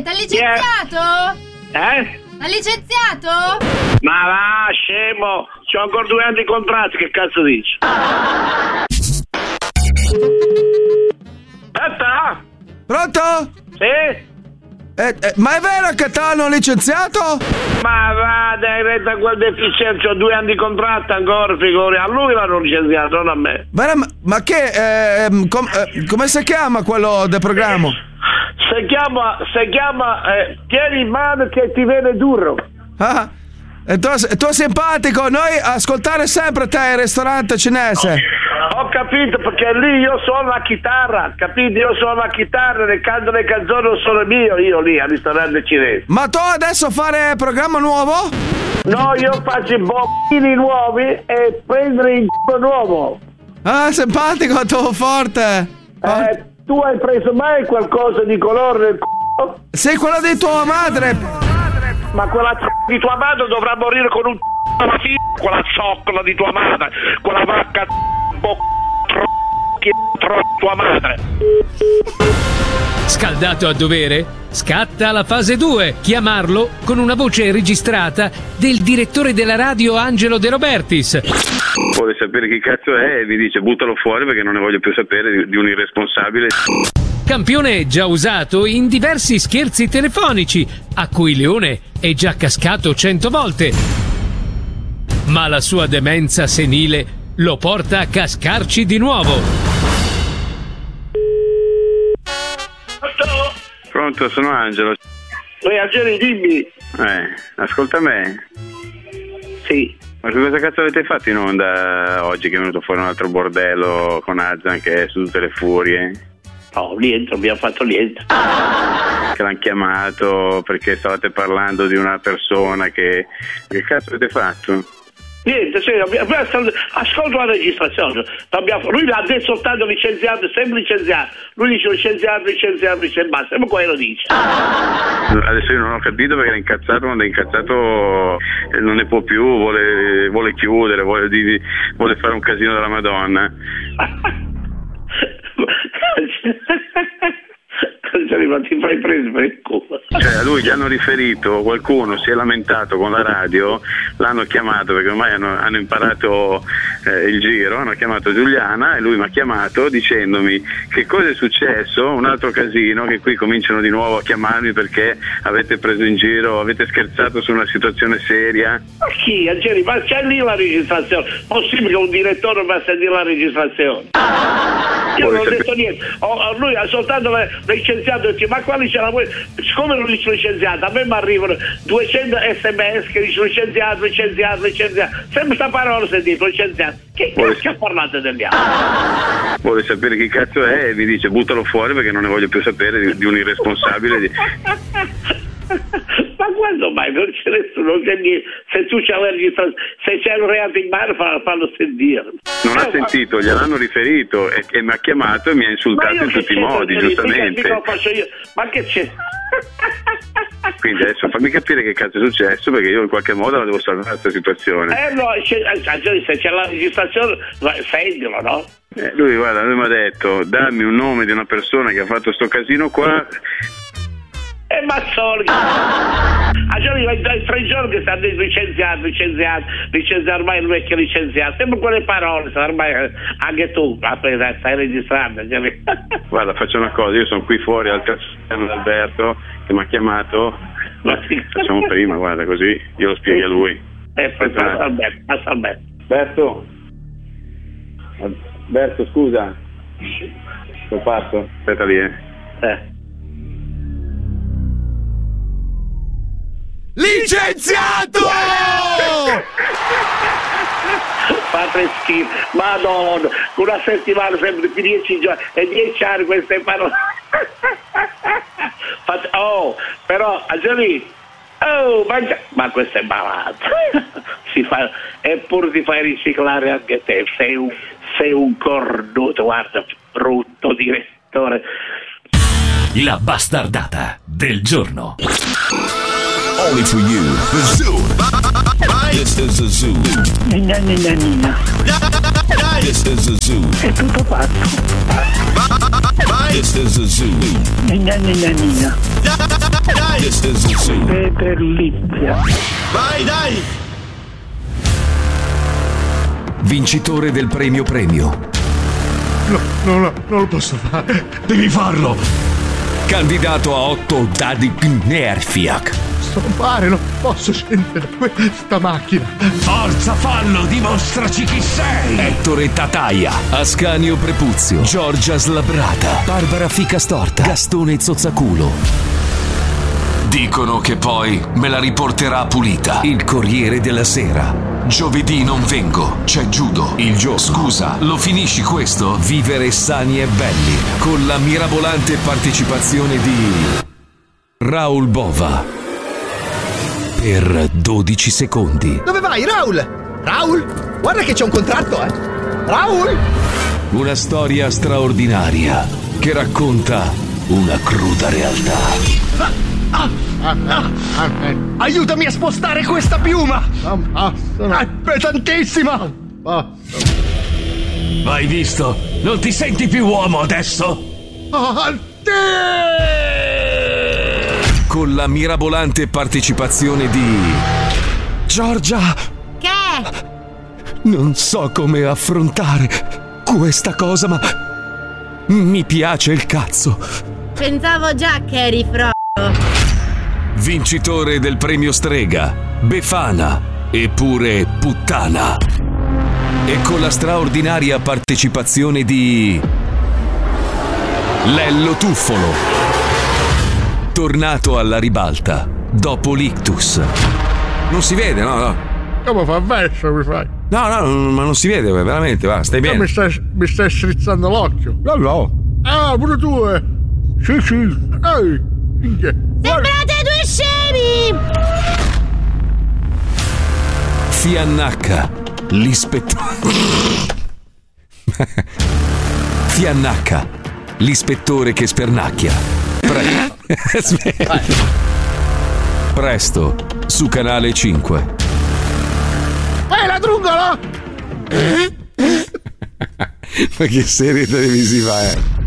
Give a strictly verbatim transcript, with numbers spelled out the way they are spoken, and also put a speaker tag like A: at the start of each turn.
A: t'ha licenziato?
B: Eh?
A: L'ha licenziato?
B: Ma va, scemo! C'ho ancora due anni di contratto, che cazzo dici? Aspetta!
C: Pronto?
B: Sì?
C: Eh, eh, ma è vero che t'hanno licenziato?
B: Ma va, dai, retta quel deficiente, ho due anni di contratto ancora, figuri. A lui l'hanno licenziato, non a me.
C: Ma, ma che, eh, com, eh, come si chiama quello del programma?
B: Si chiama, si chiama, eh, tieni in mano che ti viene duro.
C: Ah, e tu, tu è simpatico, noi ascoltare sempre te il ristorante cinese.
B: Ho capito, perché lì io suono la chitarra, capito? Io suono la chitarra, ne canto le canzoni, non sono mio, io lì al ristorante cinese.
C: Ma tu adesso fare programma nuovo?
B: No, io faccio i bombini nuovi e prendere il c***o nuovo.
C: Ah, simpatico, tu forte.
B: Oh. Eh, tu hai preso mai qualcosa di colore nel c***o?
C: Sei quello di tua madre.
B: Ma quella c***o di tua madre dovrà morire con un c***o alla fine, quella zoccola di tua madre, quella vacca bo- tro- tua madre.
D: Scaldato a dovere? Scatta la fase due. Chiamarlo con una voce registrata del direttore della radio Angelo De Robertis.
E: Vuole sapere chi cazzo è e vi dice buttalo fuori perché non ne voglio più sapere di, di un irresponsabile.
D: Campione già usato in diversi scherzi telefonici a cui Leone è già cascato cento volte. Ma la sua demenza senile lo porta a cascarci di nuovo.
E: Pronto, sono Angelo.
B: Ehi, Angelo, dimmi.
E: Eh, ascolta me.
B: Sì.
E: Ma che cosa cazzo avete fatto in onda oggi che è venuto fuori un altro bordello con Azan che è su tutte le furie?
B: No, niente, non abbiamo fatto niente.
E: Che l'hanno chiamato perché stavate parlando di una persona che... Che cazzo avete fatto?
B: Niente, sì, abbiamo, ascolto la registrazione. Abbiamo, lui l'ha detto soltanto licenziato, sempre licenziato. Lui dice licenziato, licenziato, licenziato, sempre quello dice.
E: Adesso io non ho capito perché era incazzato, quando è incazzato non ne può più, vuole, vuole chiudere, vuole, di, vuole fare un casino della Madonna.
B: Ti fai preso per il culo.
E: Cioè a lui gli hanno riferito, qualcuno si è lamentato con la radio, l'hanno chiamato perché ormai hanno, hanno imparato eh, il giro, hanno chiamato Giuliana e lui mi ha chiamato dicendomi che cosa è successo, un altro casino, che qui cominciano di nuovo a chiamarmi perché avete preso in giro, avete scherzato su una situazione seria.
B: Ma chi? Angeli, ma c'è lì la registrazione? Possibile che un direttore va a sentire la registrazione? Io non ho detto niente, oh, lui ha soltanto licenziato e dice ma quali c'è la voi? Siccome non dice licenziato, a me mi arrivano duecento sms che dice licenziato, licenziato, licenziato, sempre sta parola sentito, licenziato. Che cazzo ha parlato degli altri?
E: Vuole sapere chi cazzo è e vi dice buttalo fuori perché non ne voglio più sapere di, di un irresponsabile di...
B: Ma quando mai non c'è nessuno, non c'è niente. Se tu c'hai la registrazione, se c'è un reato in mano fallo, fallo sentire.
E: Non ha
B: eh,
E: sentito,
B: ma...
E: gliel'hanno riferito e, e mi ha chiamato e mi ha insultato in tutti i modi, giustamente.
B: Mica lo faccio io. Ma che c'è?
E: Quindi adesso fammi capire che cazzo è successo perché io in qualche modo la devo salvare questa situazione.
B: Eh no, c'è, se c'è la registrazione, sentilo, no?
E: Eh, lui guarda, lui mi ha detto dammi un nome di una persona che ha fatto sto casino qua.
B: E Mazzoli, a giorni dai tre giorni che sta licenziato, licenziato, licenziato, ormai il vecchio licenziato, sempre quelle parole, ormai anche tu, aspetta, stai registrando.
E: Guarda, faccio una cosa, io sono qui fuori al castello di Alberto che mi ha chiamato, facciamo prima, guarda, così io lo spiego a lui.
B: Eh, passa Alberto, passa Alberto.
E: Alberto, Alberto, scusa, lo passo, aspetta lì, eh.
B: Eh.
C: Licenziato!
B: Fate schifo, madonna, una settimana sempre più dieci giorni e dieci anni queste parole. Fate, oh, però Angeli, oh, mangia, ma questo è malato. Si fa, eppure ti fai riciclare anche te, sei un, sei un cornuto, guarda, brutto direttore.
F: La bastardata del giorno.
G: Only for you. The Zoo. This is the Zoo.
B: Nina, nina, nina.
G: This is the Zoo.
B: È tutto fatto.
G: This is the Zoo.
B: Nina, nina, nina.
G: This is insane.
B: Peterlizia.
G: Vai, dai!
C: Vincitore del premio premio.
H: No, no, no, non lo posso fare. Devi farlo.
C: Candidato a otto dadi Nerfiak.
H: Fare, non posso scendere da questa macchina.
G: Forza, fallo, dimostraci chi sei.
C: Ettore Tataia, Ascanio Prepuzio, Giorgia Slabrata, Barbara Ficastorta, Gastone Zozzaculo.
I: Dicono che poi me la riporterà pulita.
C: Il Corriere della Sera.
I: Giovedì non vengo, c'è judo.
C: Il giorno.
I: Scusa, lo finisci questo?
C: Vivere sani e belli, con la mirabolante partecipazione di Raul Bova. Per dodici secondi.
J: Dove vai, Raul? Raul? Guarda che c'è un contratto, eh. Raul?
C: Una storia straordinaria che racconta una cruda realtà.
H: Ah, ah, ah, ah, ah, aiutami a spostare questa piuma! Ah, ah, è pesantissima! Ah.
G: Hai visto? Non ti senti più uomo adesso?
H: Ah,
C: Con la mirabolante partecipazione di Giorgia.
A: Che?
C: Non so come affrontare questa cosa, ma mi piace il cazzo.
A: Pensavo già che eri fro.
C: Vincitore del premio Strega, Befana, eppure puttana. E con la straordinaria partecipazione di Lello Tuffolo. Tornato alla ribalta dopo l'ictus. Non si vede, no, no.
H: Come fa verso mi fai?
C: No, no, ma non si vede, veramente, va, stai bene.
H: Mi stai, mi stai strizzando l'occhio.
C: No, no.
H: Ah, pure tu, eh. Sì, sì. Ehi.
A: Sembrate due scemi!
C: Fiannacca, l'ispettore. Fiannacca, l'ispettore che spernacchia. Pre- Presto su Canale cinque.
H: Ehi, la drungola!
C: Ma che serie televisiva è?